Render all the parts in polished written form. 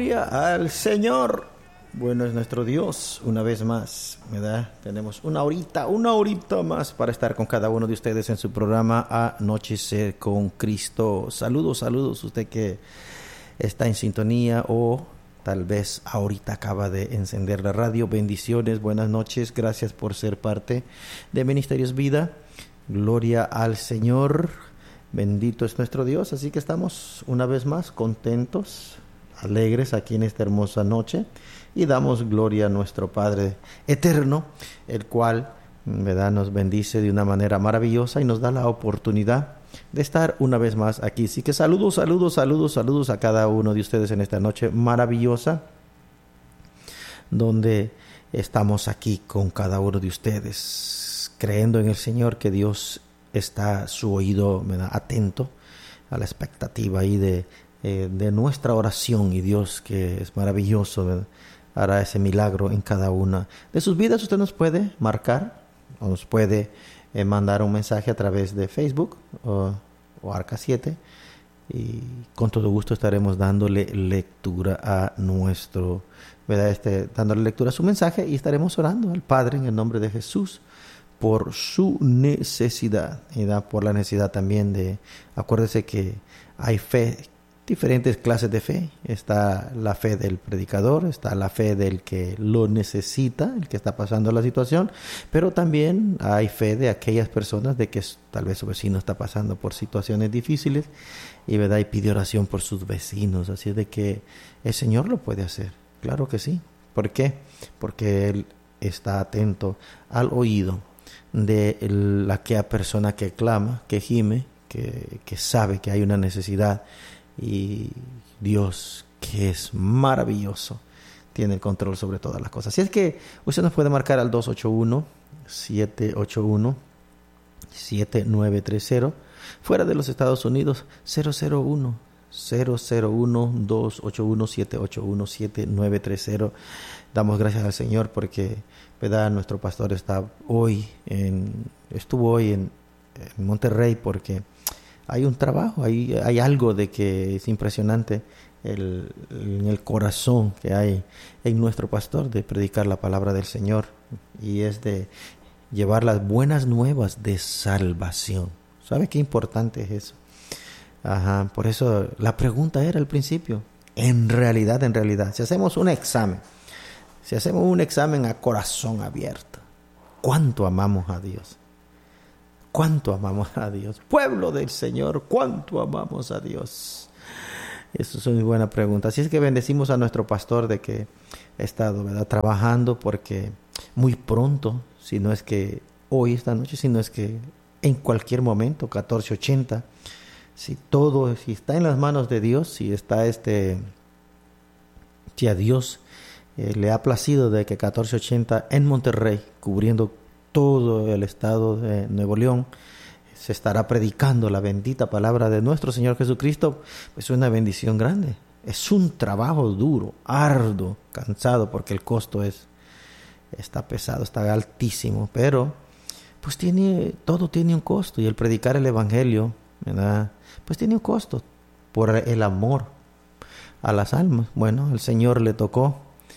Gloria al Señor. Bueno es nuestro Dios, una vez más, ¿verdad? Tenemos una horita más para estar con cada uno de ustedes en su programa Anochecer con Cristo. Saludos, usted que está en sintonía o tal vez ahorita acaba de encender la radio. Bendiciones, buenas noches, gracias por ser parte de Ministerios Vida. Gloria al Señor, bendito es nuestro Dios. Así que estamos una vez más contentos, alegres aquí en esta hermosa noche y damos gloria a nuestro Padre eterno, el cual, ¿verdad?, nos bendice de una manera maravillosa y nos da la oportunidad de estar una vez más aquí. Así que saludos a cada uno de ustedes en esta noche maravillosa, donde estamos aquí con cada uno de ustedes, creyendo en el Señor que Dios está su oído, ¿verdad?, atento a la expectativa ahí de nuestra oración, y Dios, que es maravilloso, ¿verdad?, hará ese milagro en cada una de sus vidas. Usted nos puede marcar o nos puede mandar un mensaje a través de Facebook o Arca 7, y con todo gusto estaremos dándole lectura a nuestro, ¿verdad?, dándole lectura a su mensaje, y estaremos orando al Padre en el nombre de Jesús por su necesidad, y por la necesidad también de, acuérdese que hay fe, diferentes clases de fe. Está la fe del predicador, está la fe del que lo necesita, el que está pasando la situación, pero también hay fe de aquellas personas de que tal vez su vecino está pasando por situaciones difíciles y, ¿verdad?, y pide oración por sus vecinos. Así es de que el Señor lo puede hacer, claro que sí. ¿Por qué? Porque Él está atento al oído de aquella persona que clama, que gime, que sabe que hay una necesidad. Y Dios, que es maravilloso, tiene el control sobre todas las cosas. Así es que usted nos puede marcar al 281-781-7930. Fuera de los Estados Unidos, 001-281-781-7930. Damos gracias al Señor porque, ¿verdad?, nuestro pastor estuvo hoy en Monterrey, porque hay un trabajo, hay algo de que es impresionante en el corazón que hay en nuestro pastor de predicar la palabra del Señor, y es de llevar las buenas nuevas de salvación. ¿Sabe qué importante es eso? Por eso la pregunta era al principio, en realidad, si hacemos un examen a corazón abierto, ¿cuánto amamos a Dios? ¿Cuánto amamos a Dios? Pueblo del Señor, ¿cuánto amamos a Dios? Eso es una buena pregunta. Así es que bendecimos a nuestro pastor de que ha estado, ¿verdad?, trabajando, porque muy pronto, si no es que hoy, esta noche, si no es que en cualquier momento, 1480, si está en las manos de Dios, si a Dios le ha placido de que 1480 en Monterrey, cubriendo todo el estado de Nuevo León, se estará predicando la bendita palabra de nuestro Señor Jesucristo. Pues es una bendición grande. Es un trabajo duro, arduo, cansado, porque el costo está pesado, está altísimo, pero pues todo tiene un costo, y el predicar el evangelio, ¿verdad?, pues tiene un costo por el amor a las almas. Bueno, al Señor le tocó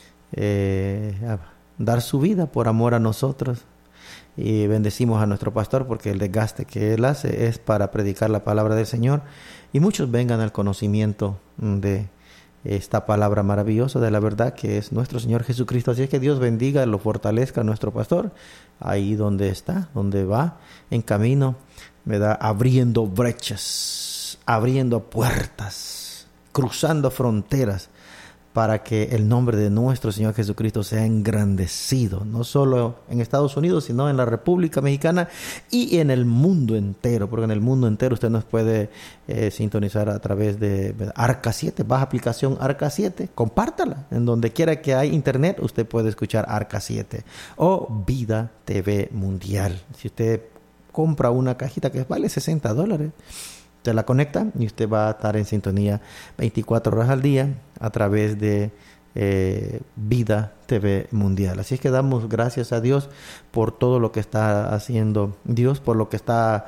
dar su vida por amor a nosotros. Y bendecimos a nuestro pastor porque el desgaste que él hace es para predicar la palabra del Señor, y muchos vengan al conocimiento de esta palabra maravillosa de la verdad que es nuestro Señor Jesucristo. Así es que Dios bendiga, lo fortalezca a nuestro pastor ahí donde está, donde va en camino, ¿verdad?, abriendo brechas, abriendo puertas, cruzando fronteras, para que el nombre de nuestro Señor Jesucristo sea engrandecido, no solo en Estados Unidos, sino en la República Mexicana y en el mundo entero, porque en el mundo entero usted nos puede sintonizar a través de Arca 7, baja aplicación Arca 7, compártala, en donde quiera que hay internet, usted puede escuchar Arca 7 o Vida TV Mundial. Si usted compra una cajita que vale $60, se la conecta y usted va a estar en sintonía 24 horas al día a través de Vida TV Mundial. Así es que damos gracias a Dios por todo lo que está haciendo Dios, por lo que está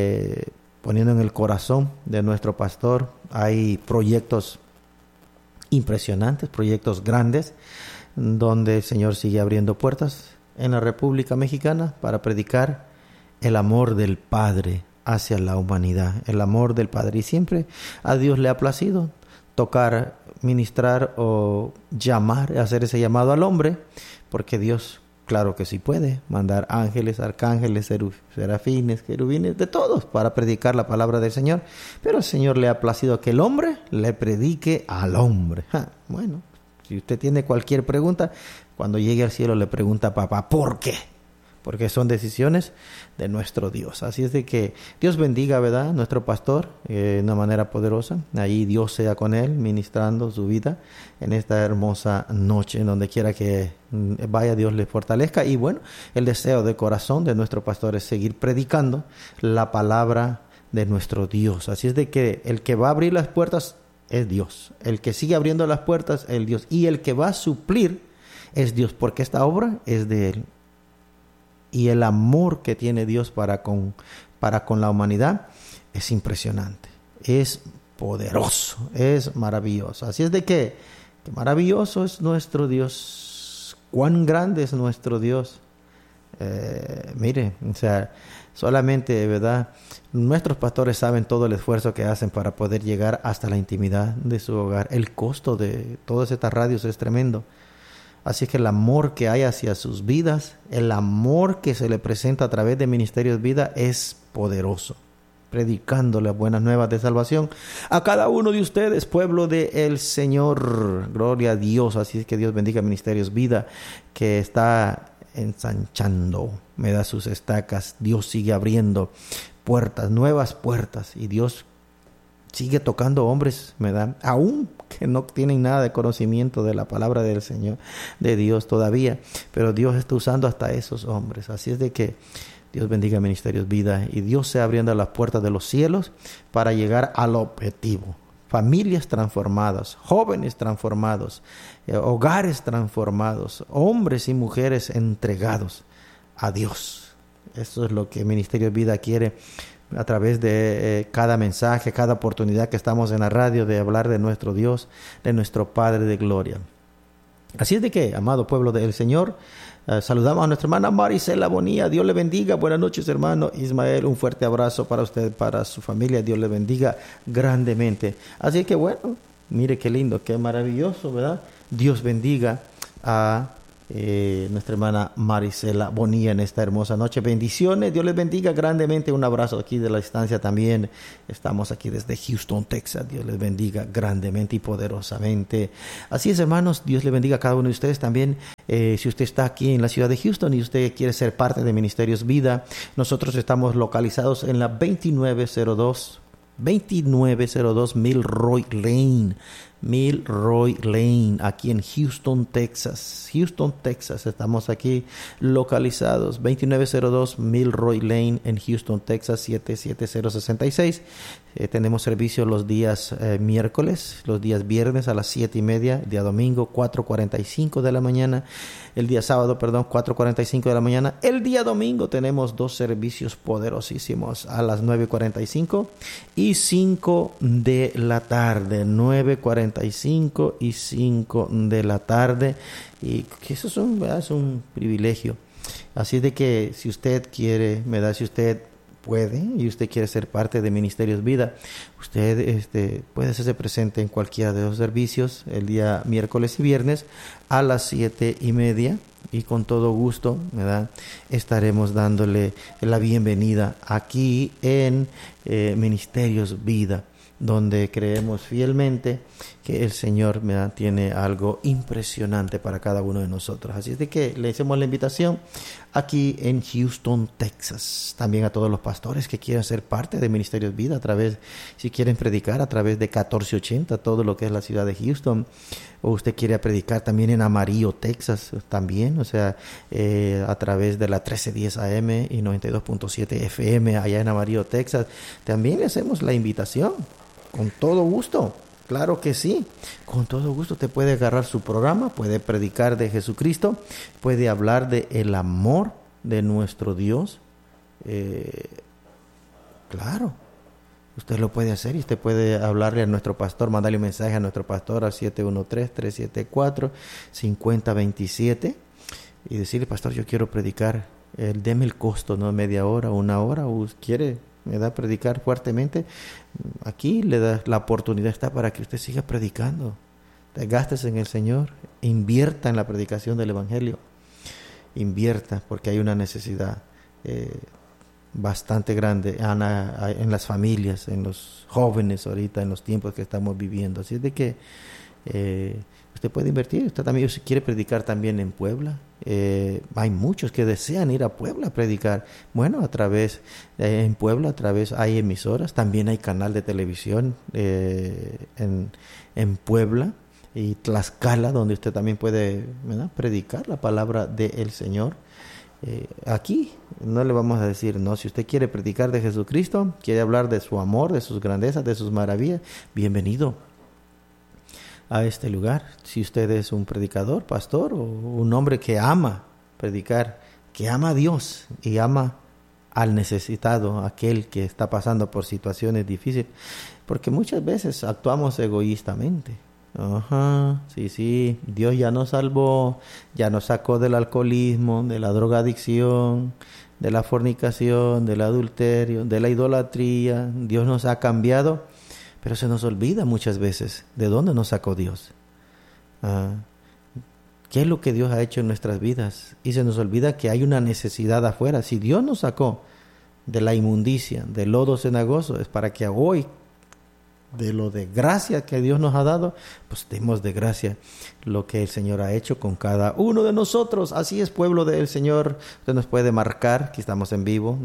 poniendo en el corazón de nuestro pastor. Hay proyectos impresionantes, proyectos grandes, donde el Señor sigue abriendo puertas en la República Mexicana para predicar el amor del Padre hacia la humanidad, el amor del Padre. Y siempre a Dios le ha placido tocar, ministrar o llamar, hacer ese llamado al hombre, porque Dios, claro que sí puede mandar ángeles, arcángeles, serafines, querubines, de todos para predicar la palabra del Señor, pero al Señor le ha placido que el hombre le predique al hombre. Bueno, si usted tiene cualquier pregunta, cuando llegue al cielo le pregunta a papá, ¿por qué? Porque son decisiones de nuestro Dios. Así es de que Dios bendiga, ¿verdad?, nuestro pastor de una manera poderosa. Ahí Dios sea con él, ministrando su vida en esta hermosa noche. En donde quiera que vaya, Dios le fortalezca. Y bueno, el deseo de corazón de nuestro pastor es seguir predicando la palabra de nuestro Dios. Así es de que el que va a abrir las puertas es Dios. El que sigue abriendo las puertas es Dios. Y el que va a suplir es Dios, porque esta obra es de Él. Y el amor que tiene Dios para con la humanidad es impresionante, es poderoso, es maravilloso. Así es de que maravilloso es nuestro Dios, cuán grande es nuestro Dios. Mire, o sea, solamente, ¿verdad?, nuestros pastores saben todo el esfuerzo que hacen para poder llegar hasta la intimidad de su hogar. El costo de todas estas radios es tremendo. Así que el amor que hay hacia sus vidas, el amor que se le presenta a través de Ministerios Vida es poderoso. Predicando las buenas nuevas de salvación a cada uno de ustedes, pueblo del Señor. Gloria a Dios. Así es que Dios bendiga Ministerios Vida, que está ensanchando, me da sus estacas. Dios sigue abriendo puertas, nuevas puertas, y Dios sigue tocando hombres, ¿verdad?, aún que no tienen nada de conocimiento de la palabra del Señor, de Dios todavía, pero Dios está usando hasta esos hombres. Así es de que Dios bendiga Ministerios Vida, y Dios sea abriendo las puertas de los cielos para llegar al objetivo. Familias transformadas, jóvenes transformados, hogares transformados, hombres y mujeres entregados a Dios. Eso es lo que Ministerios Vida quiere a través de cada mensaje, cada oportunidad que estamos en la radio, de hablar de nuestro Dios, de nuestro Padre de gloria. Así es de que, amado pueblo del Señor, saludamos a nuestra hermana Marisela Bonilla. Dios le bendiga. Buenas noches, hermano Ismael. Un fuerte abrazo para usted, para su familia. Dios le bendiga grandemente. Así que bueno, mire qué lindo, qué maravilloso, ¿verdad? Dios bendiga a nuestra hermana Marisela Bonilla en esta hermosa noche. Bendiciones, Dios les bendiga grandemente. Un abrazo aquí de la distancia también. Estamos aquí desde Houston, Texas. Dios les bendiga grandemente y poderosamente. Así es, hermanos, Dios les bendiga a cada uno de ustedes también. Si usted está aquí en la ciudad de Houston y usted quiere ser parte de Ministerios Vida, nosotros estamos localizados en la 2902 Milroy Lane, aquí en Houston, Texas. Estamos aquí localizados. 2902 Milroy Lane en Houston, Texas, 77066. Tenemos servicio los días miércoles, los días viernes a las 7:30, día domingo 4:45 de la mañana, el día sábado, 4:45 de la mañana. El día domingo tenemos dos servicios poderosísimos a las 9:45 y 5 de la tarde, 9:45 y 5 de la tarde, y que eso es un privilegio. Así de que si usted quiere, si usted puede y usted quiere ser parte de Ministerios Vida, usted puede hacerse presente en cualquiera de los servicios el día miércoles y viernes a las 7:30, y con todo gusto, ¿verdad?, estaremos dándole la bienvenida aquí en Ministerios Vida, donde creemos fielmente que el Señor tiene algo impresionante para cada uno de nosotros. Así es de que le hacemos la invitación aquí en Houston, Texas. También a todos los pastores que quieran ser parte de Ministerios Vida, si quieren predicar a través de 1480, todo lo que es la ciudad de Houston, o usted quiere predicar también en Amarillo, Texas, también, a través de la 1310 AM y 92.7 FM allá en Amarillo, Texas, también le hacemos la invitación. Con todo gusto, claro que sí, con todo gusto usted puede agarrar su programa, puede predicar de Jesucristo, puede hablar de el amor de nuestro Dios, claro, usted lo puede hacer y usted puede hablarle a nuestro pastor, mandarle un mensaje a nuestro pastor al 713-374-5027 y decirle, pastor, yo quiero predicar, deme el costo, ¿no? Media hora, una hora, o quiere, me da predicar fuertemente, aquí le da la oportunidad, está para que usted siga predicando. Gastes en el Señor, invierta en la predicación del Evangelio, invierta, porque hay una necesidad bastante grande en las familias, en los jóvenes ahorita, en los tiempos que estamos viviendo. Así es de que usted puede invertir. Usted también, si quiere predicar también en Puebla, hay muchos que desean ir a Puebla a predicar. Bueno, en Puebla hay emisoras, también hay canal de televisión en Puebla y Tlaxcala, donde usted también puede, ¿verdad?, predicar la palabra del Señor. Aquí no le vamos a decir no. Si usted quiere predicar de Jesucristo, quiere hablar de su amor, de sus grandezas, de sus maravillas, bienvenido a este lugar. Si usted es un predicador, pastor, o un hombre que ama predicar, que ama a Dios y ama al necesitado, aquel que está pasando por situaciones difíciles, porque muchas veces actuamos egoístamente. Ajá, sí, Dios ya nos salvó, ya nos sacó del alcoholismo, de la drogadicción, de la fornicación, del adulterio, de la idolatría. Dios nos ha cambiado, pero se nos olvida muchas veces de dónde nos sacó Dios. ¿Qué es lo que Dios ha hecho en nuestras vidas? Y se nos olvida que hay una necesidad afuera. Si Dios nos sacó de la inmundicia, del lodo cenagoso, es para que hoy, de lo de gracia que Dios nos ha dado, pues demos de gracia lo que el Señor ha hecho con cada uno de nosotros. Así es, pueblo del Señor. Usted nos puede marcar, aquí estamos en vivo,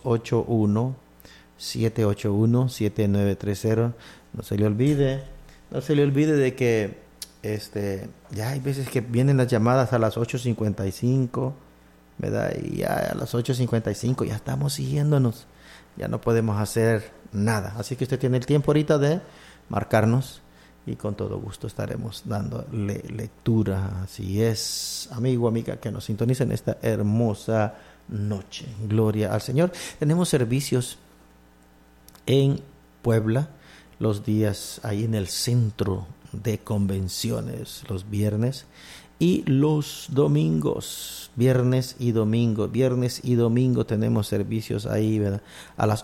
281-781-7930. No se le olvide de que ya hay veces que vienen las llamadas a las 8:55, ¿verdad? Y ya a las 8:55 ya estamos siguiéndonos, ya no podemos hacer nada. Así que usted tiene el tiempo ahorita de marcarnos y con todo gusto estaremos dándole lectura. Así es, amigo, amiga, que nos sintoniza en esta hermosa noche. Gloria al Señor. Tenemos servicios en Puebla los días ahí en el centro de convenciones, los viernes y los domingos. Viernes y domingo tenemos servicios ahí, ¿verdad? A las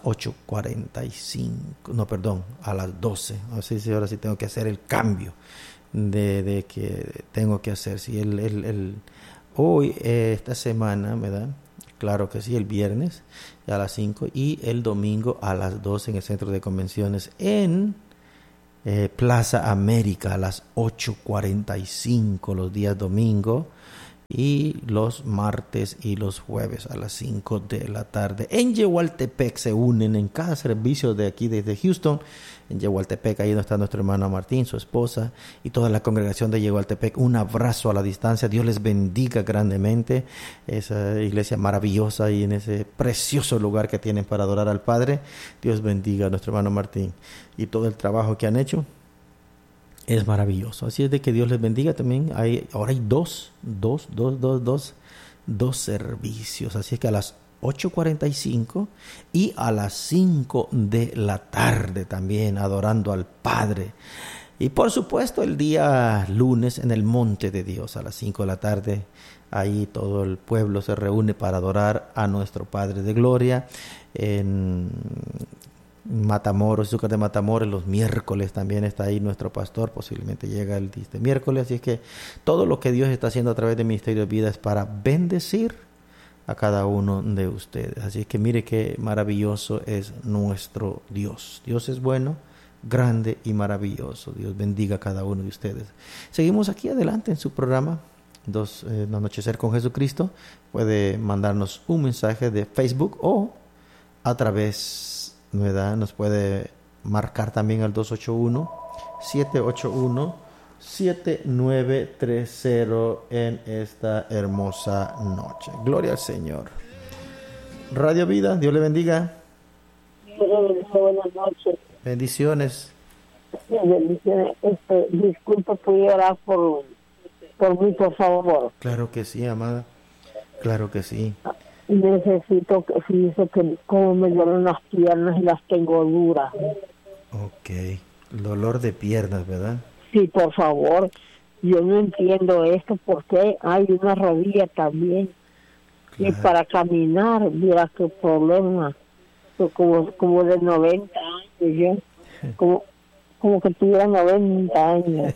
8:45, a las 12. Así sí, ahora sí tengo que hacer el cambio de que tengo que hacer. Sí, hoy, esta semana, ¿verdad? Claro que sí, el viernes a las 5 y el domingo a las 12 en el centro de convenciones en Plaza América a las 8:45 los días domingo. Y los martes y los jueves a las 5 de la tarde. En Yehualtepec se unen en cada servicio de aquí desde Houston. En Yehualtepec, ahí donde está nuestro hermano Martín, su esposa y toda la congregación de Yehualtepec. Un abrazo a la distancia. Dios les bendiga grandemente. Esa iglesia maravillosa y en ese precioso lugar que tienen para adorar al Padre. Dios bendiga a nuestro hermano Martín y todo el trabajo que han hecho. Es maravilloso. Así es de que Dios les bendiga también. Ahora hay dos servicios. Así es que a las 8:45 y a las 5 de la tarde también adorando al Padre. Y por supuesto el día lunes en el Monte de Dios a las 5 de la tarde. Ahí todo el pueblo se reúne para adorar a nuestro Padre de Gloria. En Matamoros, Izúcar de Matamoros, los miércoles también está ahí nuestro pastor, posiblemente llega el miércoles, así es que todo lo que Dios está haciendo a través de Ministerio de Vida es para bendecir a cada uno de ustedes, así es que mire qué maravilloso es nuestro Dios. Dios es bueno, grande y maravilloso. Dios bendiga a cada uno de ustedes. Seguimos aquí adelante en su programa Anochecer con Jesucristo. Puede mandarnos un mensaje de Facebook o a través, ¿verdad? Nos puede marcar también al 281-781-7930 en esta hermosa noche. Gloria al Señor. Radio Vida, Dios le bendiga. Buenas noches. Bendiciones. Bendiciones. Disculpa, ¿puedo orar por mí, por favor? Claro que sí, amada. Claro que sí. Necesito que, fíjese que como me duelen las piernas y las tengo duras. Ok. Dolor de piernas, ¿verdad? Sí, por favor. Yo no entiendo esto porque hay una rodilla también. Claro. Y para caminar, mira qué problema. Yo como de 90 años, como que tuviera 90 años.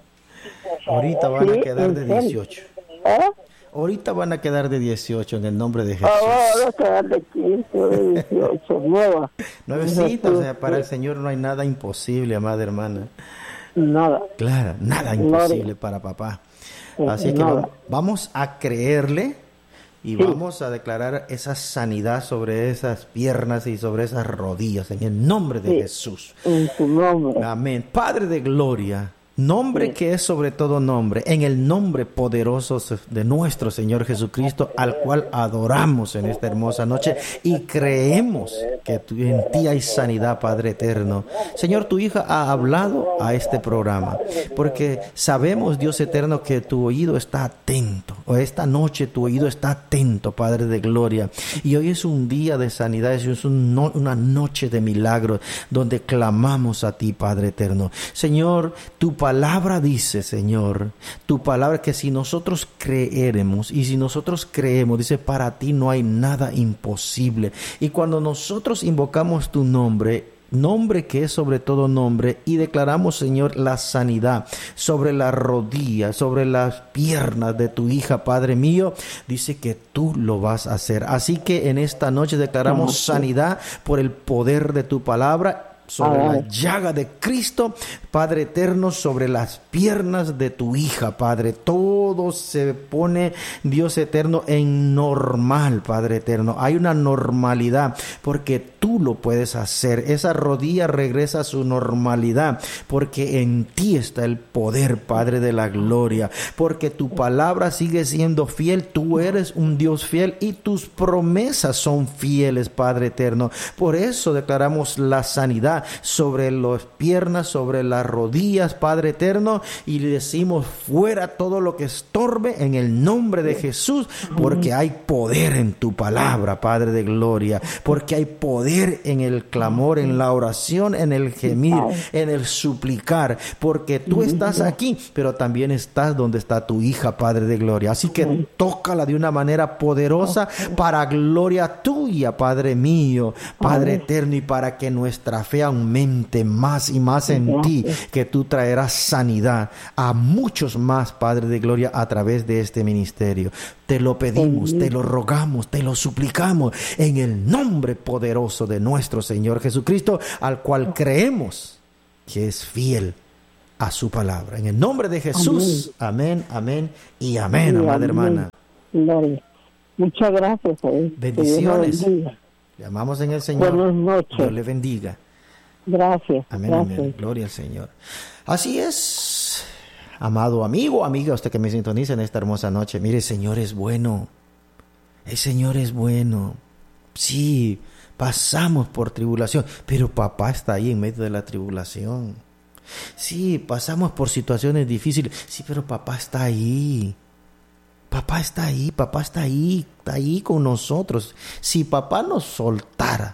Ahorita van a Sí, quedar de ¿en serio? 18. ¿Eh? Ahorita van a quedar de 18 en el nombre de Jesús. Ahora quedan de 15 o de 18, nueva. Nuevecita, o sea, para el Señor no hay nada imposible, amada hermana. Nada. Claro, nada imposible para papá. Así que Nada. vamos a creerle y Sí. vamos a declarar esa sanidad sobre esas piernas y sobre esas rodillas en el nombre de Sí. Jesús. En su nombre. Amén. Padre de gloria, nombre Sí. que es sobre todo nombre, en el nombre poderoso de nuestro Señor Jesucristo, al cual adoramos en esta hermosa noche y creemos que en ti hay sanidad, Padre eterno. Señor, tu hija ha hablado a este programa, porque sabemos, Dios eterno, que tu oído está atento, o esta noche tu oído está atento, Padre de gloria, y hoy es un día de sanidad, es una noche de milagros, donde clamamos a ti, Padre eterno. Señor, tu palabra dice, Señor, tu palabra que si nosotros creeremos y si nosotros creemos, dice, para ti no hay nada imposible. Y cuando nosotros invocamos tu nombre que es sobre todo nombre, y declaramos, Señor, la sanidad sobre las rodillas, sobre las piernas de tu hija, Padre mío, dice que tú lo vas a hacer. Así que en esta noche declaramos sanidad por el poder de tu palabra, sobre la llaga de Cristo, Padre eterno, sobre las piernas de tu hija, Padre. Todo se pone, Dios eterno, en normal, Padre eterno. Hay una normalidad porque tú lo puedes hacer. Esa rodilla regresa a su normalidad porque en ti está el poder, Padre de la gloria. Porque tu palabra sigue siendo fiel. Tú eres un Dios fiel y tus promesas son fieles, Padre eterno. Por eso declaramos la sanidad sobre las piernas, sobre las rodillas, Padre eterno, y le decimos fuera todo lo que estorbe en el nombre de Jesús, porque hay poder en tu palabra, Padre de gloria, porque hay poder en el clamor, en la oración, en el gemir, en el suplicar, porque tú estás aquí, pero también estás donde está tu hija, Padre de gloria. Así que tócala de una manera poderosa para gloria tuya, Padre mío, Padre eterno, y para que nuestra fe aumente más y más en ti, que tú traerás sanidad a muchos más, Padre de gloria, a través de este ministerio. Te lo pedimos, te lo rogamos, te lo suplicamos en el nombre poderoso de nuestro Señor Jesucristo, al cual creemos que es fiel a su palabra. En el nombre de Jesús, amén, amén y amén, amada hermana. Gloria. Muchas gracias. Bendiciones. Le amamos en el Señor. Buenas noches. Dios le bendiga. Gracias. Amén, gracias. amén. Gloria al Señor. Así es, amado amigo, amiga, usted que me sintoniza en esta hermosa noche. Mire, el Señor es bueno. El Señor es bueno. Sí, pasamos por tribulación, pero papá está ahí en medio de la tribulación. Sí, pasamos por situaciones difíciles. Sí, pero papá está ahí. Papá está ahí, papá está ahí con nosotros. Si papá nos soltara,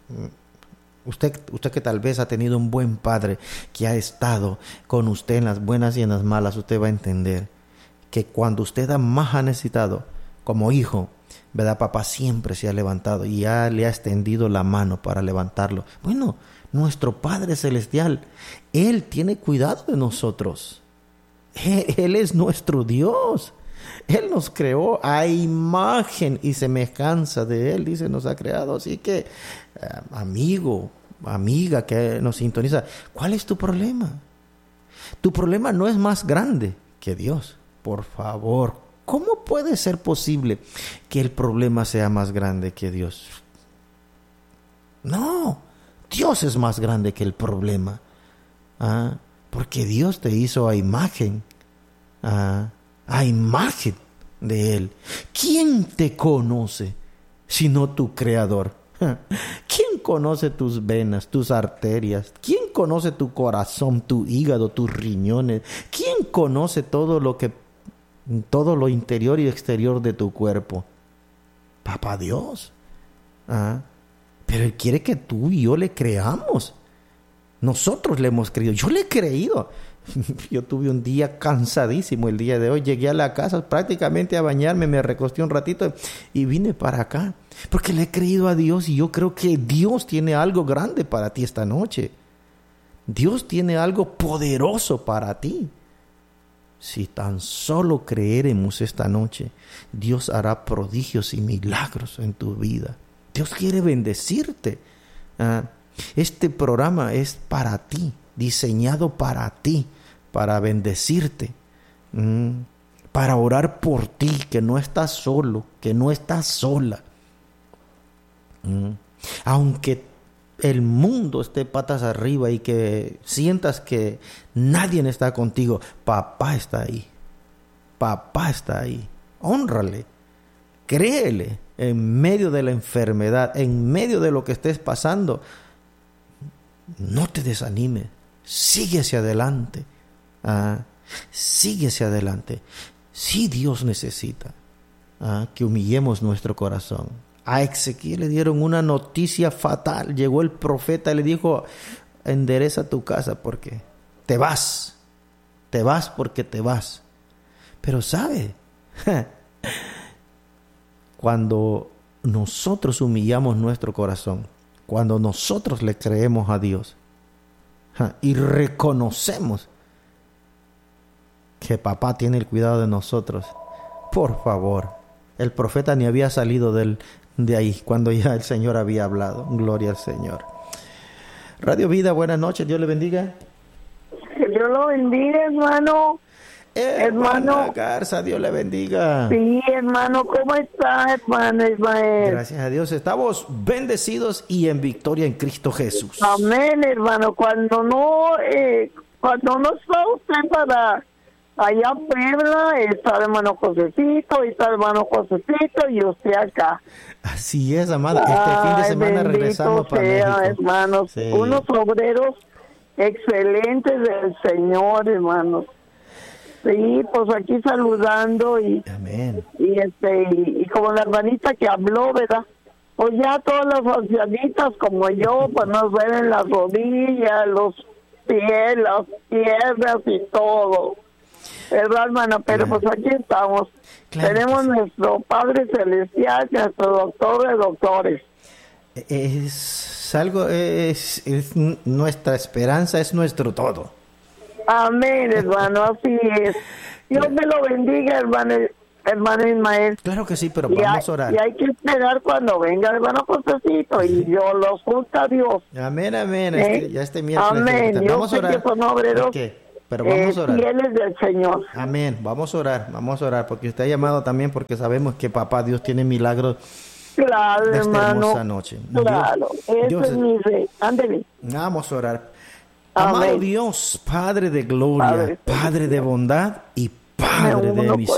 usted que tal vez ha tenido un buen padre que ha estado con usted en las buenas y en las malas, usted va a entender que cuando usted más ha necesitado como hijo, ¿verdad? Papá siempre se ha levantado y ya le ha extendido la mano para levantarlo. Bueno, nuestro Padre Celestial, Él tiene cuidado de nosotros. Él es nuestro Dios. Él nos creó a imagen y semejanza de Él, dice, nos ha creado. Así que, amigo, amiga que nos sintoniza, ¿cuál es tu problema? Tu problema no es más grande que Dios. Por favor, ¿cómo puede ser posible que el problema sea más grande que Dios? No, Dios es más grande que el problema. Porque Dios te hizo a imagen. A imagen de Él. ¿Quién te conoce sino tu Creador? ¿Quién conoce tus venas, tus arterias? ¿Quién conoce tu corazón, tu hígado, tus riñones? ¿Quién conoce todo lo interior y exterior de tu cuerpo? Papá Dios. Pero Él quiere que tú y yo le creamos. Nosotros le hemos creído. Yo le he creído. Yo tuve un día cansadísimo el día de hoy. Llegué a la casa prácticamente a bañarme, me recosté un ratito y vine para acá. Porque le he creído a Dios y yo creo que Dios tiene algo grande para ti esta noche. Dios tiene algo poderoso para ti. Si tan solo creeremos esta noche, Dios hará prodigios y milagros en tu vida. Dios quiere bendecirte. Este programa es para ti, diseñado para ti, para bendecirte, para orar por ti, que no estás solo, que no estás sola. Aunque el mundo esté patas arriba y que sientas que nadie está contigo, papá está ahí. Papá está ahí. Hónrale. Créele en medio de la enfermedad, en medio de lo que estés pasando. No te desanimes. Sigue hacia adelante. Sigue hacia adelante. Sí, Dios necesita que humillemos nuestro corazón. A Ezequiel le dieron una noticia fatal. Llegó el profeta y le dijo: endereza tu casa porque te vas. Te vas porque te vas. Pero ¿sabe? Cuando nosotros humillamos nuestro corazón, cuando nosotros le creemos a Dios y reconocemos que papá tiene el cuidado de nosotros, por favor, el profeta ni había salido de ahí cuando ya el Señor había hablado. Gloria al Señor. Radio Vida, buenas noches, Dios le bendiga. Que Dios lo bendiga, hermano. Hermano Garza, Dios le bendiga. Sí, hermano, ¿cómo está, hermano Ismael? Gracias a Dios, estamos bendecidos y en victoria en Cristo Jesús. Amén, hermano. Cuando no está usted para allá en Puebla, está el hermano Josecito, y está el hermano Josecito, y usted acá. Así es, amada. Este fin de semana regresamos para México. Hermanos, sí. Unos obreros excelentes del Señor, hermanos. Sí, pues aquí saludando y amén. Y como la hermanita que habló, ¿verdad? Pues ya todas las ancianitas como yo, pues nos ven en las rodillas, los pies, las piernas y todo. ¿Verdad, hermana? Pero claro, pues aquí estamos. Claro, tenemos nuestro Padre Celestial, nuestro doctor de doctores. Es algo, es nuestra esperanza, es nuestro todo. Amén, hermano, así es. Dios me lo bendiga, hermano Ismael. Claro que sí, pero vamos a orar. Y hay que esperar cuando venga el hermano Josecito, y yo los junta a Dios. Amén, amén. Ya este miércoles. Amén. Vamos a orar. Que son obreros, pero vamos a orar. Fieles del Señor. Amén. Vamos a orar, porque usted ha llamado también porque sabemos que papá Dios tiene milagros. Claro, de esta hermano. Hermosa noche. Claro, Dios es mi rey. Ándele. Vamos a orar. Amado Dios, Padre de gloria, Padre de bondad y Padre de misericordia.